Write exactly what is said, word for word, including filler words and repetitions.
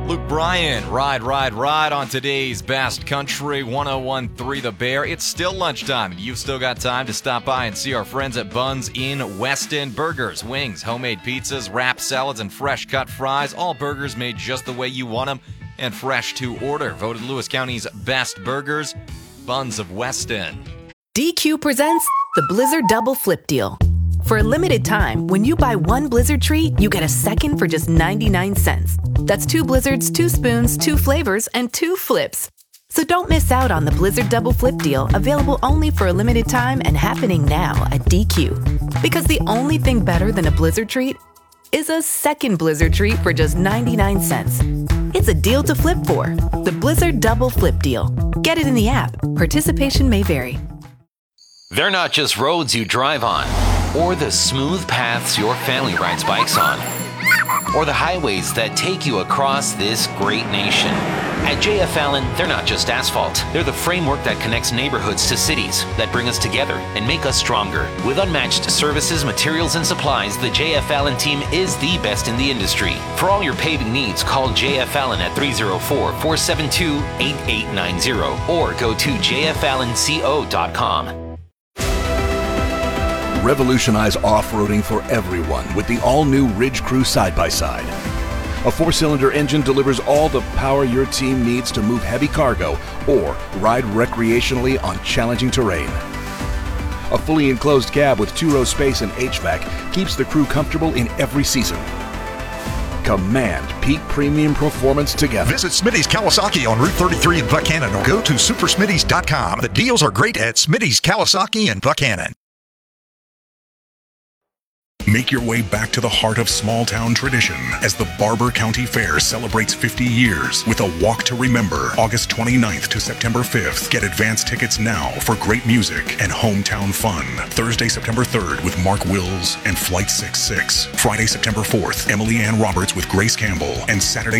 Luke Bryan, ride, ride, ride on today's Best Country one oh one point three The Bear. It's still lunchtime, and you've still got time to stop by and see our friends at Buns in Weston. Burgers, wings, homemade pizzas, wrapped salads, and fresh-cut fries. All burgers made just the way you want them and fresh to order. Voted Lewis County's best burgers, Buns of Weston. D Q presents the Blizzard Double Flip Deal. For a limited time, when you buy one Blizzard treat, you get a second for just ninety-nine cents. That's two Blizzards, two spoons, two flavors, and two flips. So don't miss out on the Blizzard Double Flip Deal, available only for a limited time and happening now at D Q. Because the only thing better than a Blizzard treat is a second Blizzard treat for just ninety-nine cents. It's a deal to flip for. The Blizzard Double Flip Deal. Get it in the app. Participation may vary. They're not just roads you drive on, or the smooth paths your family rides bikes on, or the highways that take you across this great nation. At J F Allen, they're not just asphalt. They're the framework that connects neighborhoods to cities, that bring us together and make us stronger. With unmatched services, materials, and supplies, the J F Allen team is the best in the industry. For all your paving needs, call J F Allen at three oh four, four seven two, eight eight nine zero or go to j f allen co dot com. Revolutionize off-roading for everyone with the all-new Ridge Crew side-by-side. A four-cylinder engine delivers all the power your team needs to move heavy cargo or ride recreationally on challenging terrain. A fully enclosed cab with two-row space and H V A C keeps the crew comfortable in every season. Command peak premium performance together. Visit Smitty's Kawasaki on Route thirty-three in Buchanan or go to super smitty's dot com. The deals are great at Smitty's Kawasaki in Buchanan. Make your way back to the heart of small-town tradition as the Barber County Fair celebrates fifty years with a Walk to Remember, August twenty-ninth to September fifth. Get advance tickets now for great music and hometown fun. Thursday, September third with Mark Wills and Flight sixty-six. Friday, September fourth, Emily Ann Roberts with Grace Campbell. And Saturday,